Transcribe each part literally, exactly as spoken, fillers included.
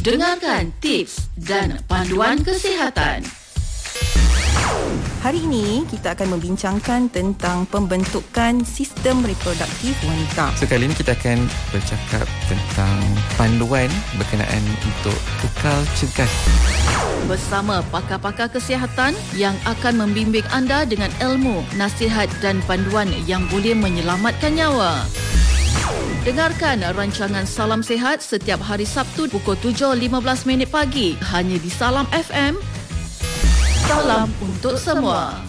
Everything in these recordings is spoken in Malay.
Dengarkan tips dan panduan kesihatan. Hari ini kita akan membincangkan tentang pembentukan sistem reproduktif wanita. So kali ini kita akan bercakap tentang panduan berkenaan untuk kekal cegah. Bersama pakar-pakar kesihatan yang akan membimbing anda dengan ilmu, nasihat dan panduan yang boleh menyelamatkan nyawa. Dengarkan rancangan Salam Sihat setiap hari Sabtu pukul tujuh lima belas minit pagi hanya di Salam F M. Salam untuk semua.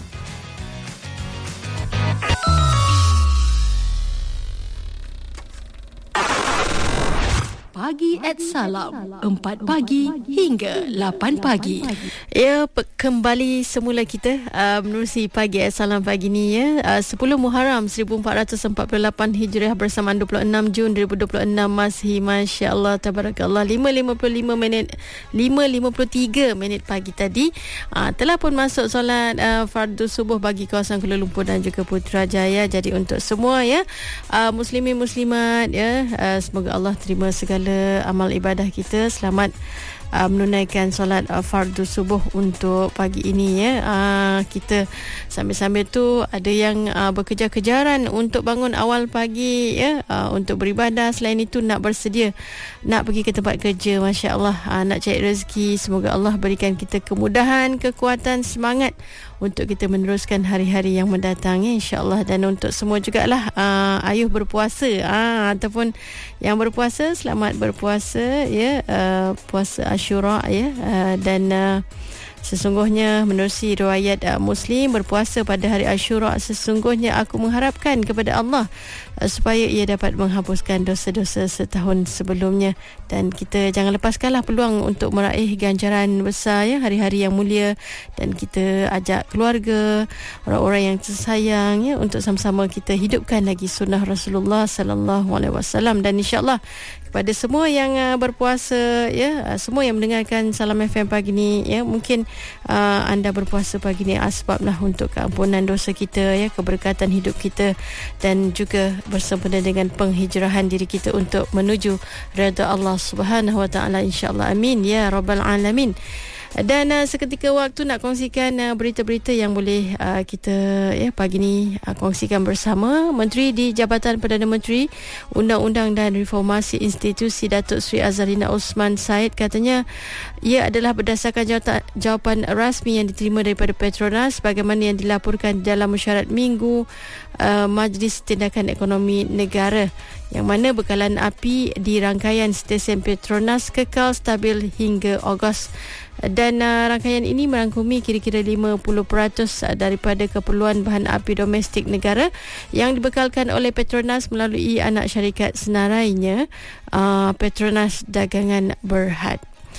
Pagi at Salam, empat pagi hingga lapan pagi. Ya, kembali semula kita uh, menerusi Pagi at Salam pagi ni ya. Uh, sepuluh Muharram seribu empat ratus empat puluh lapan Hijriah bersamaan dua puluh enam Jun dua ribu dua puluh enam Masih, masya-Allah, tabarakallah. lima lima puluh lima minit lima lima puluh tiga minit pagi tadi uh, telah pun masuk solat uh, fardu subuh bagi kawasan Kuala Lumpur dan juga Putrajaya. Jadi untuk semua ya, uh, muslimin muslimat ya, uh, semoga Allah terima segala amal ibadah kita. Selamat uh, menunaikan solat uh, fardu subuh untuk pagi ini ya. Uh, kita sambil-sambil tu ada yang uh, berkejar-kejaran untuk bangun awal pagi ya, uh, untuk beribadah. Selain itu nak bersedia nak pergi ke tempat kerja, masya-Allah, uh, nak cari rezeki. Semoga Allah berikan kita kemudahan, kekuatan, semangat untuk kita meneruskan hari-hari yang mendatang ya, insya-Allah. Dan untuk semua jugalah uh, ayuh berpuasa uh, ataupun yang berpuasa, selamat berpuasa ya, uh, puasa Ashura ya. Uh, dan uh, sesungguhnya menerusi riwayat uh, Muslim, berpuasa pada hari Ashura sesungguhnya aku mengharapkan kepada Allah uh, supaya ia dapat menghapuskan dosa-dosa setahun sebelumnya. Dan kita jangan lepaskanlah peluang untuk meraih ganjaran besar ya, hari-hari yang mulia. Dan kita ajak keluarga, orang-orang yang tersayang ya, untuk sama-sama kita hidupkan lagi sunnah Rasulullah sallallahu alaihi wasallam. Dan insya-Allah kepada semua yang uh, berpuasa ya, uh, semua yang mendengarkan Salam F M pagi ni ya, mungkin uh, anda berpuasa pagi ni asbablah untuk keampunan dosa kita ya, keberkatan hidup kita dan juga bersempena dengan penghijrahan diri kita untuk menuju redha Allah Subhanahu wa taala, insya-Allah. Amin ya rabbal alamin. Dan uh, seketika waktu nak kongsikan uh, berita-berita yang boleh uh, kita ya pagi ni uh, kongsikan bersama. Menteri di Jabatan Perdana Menteri Undang-Undang dan Reformasi Institusi Datuk Seri Azalina Osman Said katanya ia adalah berdasarkan jawapan, jawapan rasmi yang diterima daripada Petronas bagaimana yang dilaporkan dalam mesyuarat minggu uh, Majlis Tindakan Ekonomi Negara, yang mana bekalan api di rangkaian stesen Petronas kekal stabil hingga Ogos. Dan uh, rangkaian ini merangkumi kira-kira lima puluh peratus daripada keperluan bahan api domestik negara yang dibekalkan oleh Petronas melalui anak syarikat senarainya, uh, Petronas Dagangan Berhad.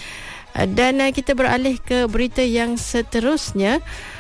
Uh, dan uh, kita beralih ke berita yang seterusnya.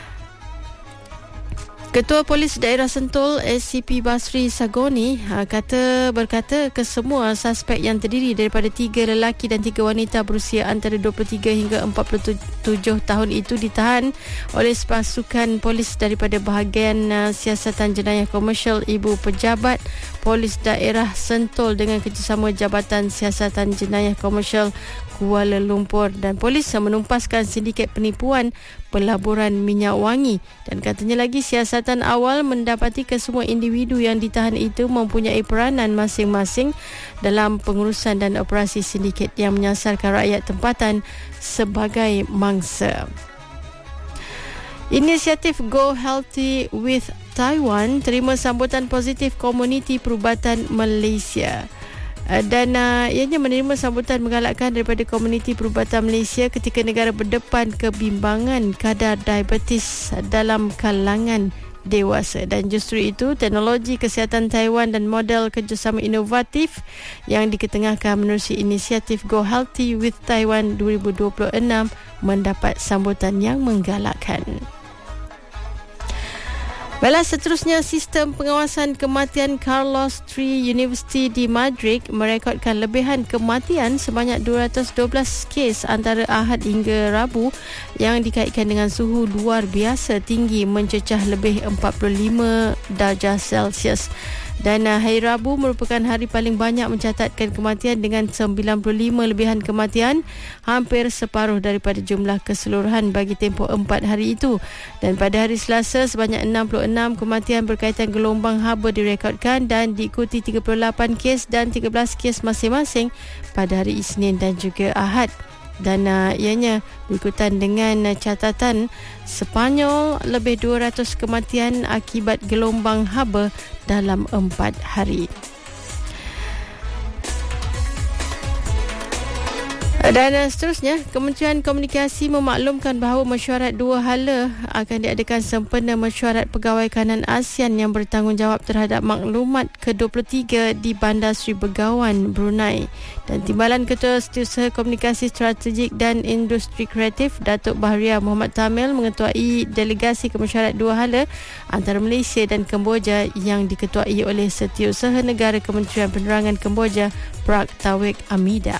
Ketua Polis Daerah Sentul S C P Basri Sagoni uh, kata berkata kesemua suspek yang terdiri daripada tiga lelaki dan tiga wanita berusia antara dua puluh tiga hingga empat puluh tujuh tahun itu ditahan oleh pasukan polis daripada bahagian uh, siasatan jenayah komersial Ibu Pejabat Polis Daerah Sentul dengan kerjasama Jabatan Siasatan Jenayah Komersial Kuala Lumpur. Dan polis menumpaskan sindiket penipuan pelaburan minyak wangi. Dan katanya lagi siasatan awal mendapati kesemua individu yang ditahan itu mempunyai peranan masing-masing dalam pengurusan dan operasi sindiket yang menyasarkan rakyat tempatan sebagai mangsa. Inisiatif Go Healthy with Taiwan terima sambutan positif komuniti perubatan Malaysia. Dan uh, ianya menerima sambutan menggalakkan daripada komuniti perubatan Malaysia ketika negara berdepan kebimbangan kadar diabetes dalam kalangan dewasa. Dan justru itu teknologi kesihatan Taiwan dan model kerjasama inovatif yang diketengahkan menerusi inisiatif Go Healthy with Taiwan dua ribu dua puluh enam mendapat sambutan yang menggalakkan. Baiklah, seterusnya sistem pengawasan kematian Carlos Tree University di Madrid merekodkan lebihan kematian sebanyak dua ratus dua belas kes antara Ahad hingga Rabu yang dikaitkan dengan suhu luar biasa tinggi mencecah lebih empat puluh lima darjah Celsius. Dan uh, hari Rabu merupakan hari paling banyak mencatatkan kematian dengan sembilan puluh lima lebihan kematian, hampir separuh daripada jumlah keseluruhan bagi tempoh empat hari itu. Dan pada hari Selasa sebanyak enam puluh enam kematian berkaitan gelombang haba direkodkan dan diikuti tiga puluh lapan kes dan tiga belas kes masing-masing pada hari Isnin dan juga Ahad. Dan uh, ianya berikutan dengan uh, catatan Sepanyol lebih dua ratus kematian akibat gelombang haba dalam empat hari. Dan uh, seterusnya, Kementerian Komunikasi memaklumkan bahawa mesyuarat dua hala akan diadakan sempena mesyuarat Pegawai Kanan ASEAN yang bertanggungjawab terhadap maklumat ke dua puluh tiga di Bandar Seri Begawan, Brunei. Dan Timbalan Ketua Setiausaha Komunikasi Strategik dan Industri Kreatif Datuk Bahria Muhammad Tamil mengetuai delegasi ke mesyuarat dua hala antara Malaysia dan Kemboja yang diketuai oleh Setiausaha Negara Kementerian Penerangan Kemboja, Prak Tawik Amida.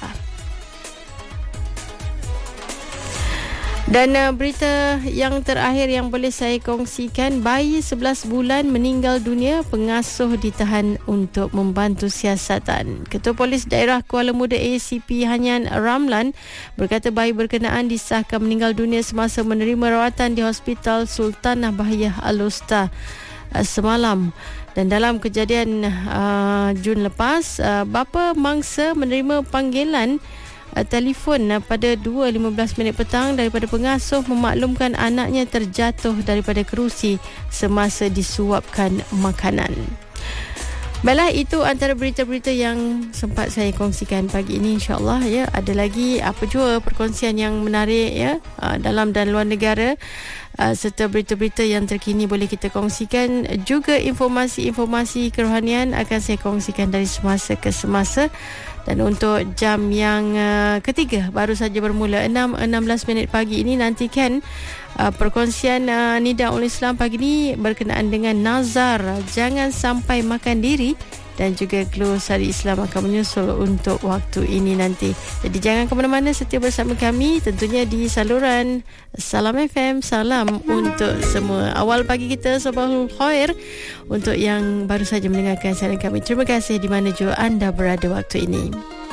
Dan uh, berita yang terakhir yang boleh saya kongsikan, bayi sebelas bulan meninggal dunia, pengasuh ditahan untuk membantu siasatan. Ketua Polis Daerah Kuala Muda A C P Hanyan Ramlan berkata bayi berkenaan disahkan meninggal dunia semasa menerima rawatan di Hospital Sultanah Bahiyah Al-Usta uh, semalam. Dan dalam kejadian uh, Jun lepas, uh, bapa mangsa menerima panggilan Uh, telefon uh, pada dua lima belas minit petang daripada pengasuh memaklumkan anaknya terjatuh daripada kerusi semasa disuapkan makanan. Baiklah, itu antara berita-berita yang sempat saya kongsikan pagi ini. InsyaAllah ya, ada lagi apa jua perkongsian yang menarik ya, uh, dalam dan luar negara, uh, serta berita-berita yang terkini boleh kita kongsikan. Juga informasi-informasi kerohanian akan saya kongsikan dari semasa ke semasa. Dan untuk jam yang uh, ketiga baru saja bermula enam enam belas minit pagi ini, nantikan uh, perkongsian uh, Nida Ul Islam pagi ini berkenaan dengan nazar, jangan sampai makan diri, dan juga glosari Islam akan menyusul untuk waktu ini nanti. Jadi jangan ke mana-mana, setia bersama kami tentunya di saluran Salam F M. Salam untuk semua. Awal pagi kita, Sabahul Khair untuk yang baru saja mendengarkan siaran kami. Terima kasih di mana jua anda berada waktu ini.